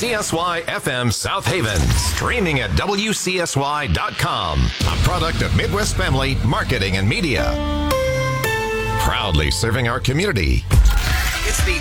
WCSY FM South Haven. Streaming at WCSY.com. A product of Midwest Family Marketing and Media. Proudly serving our community. It's the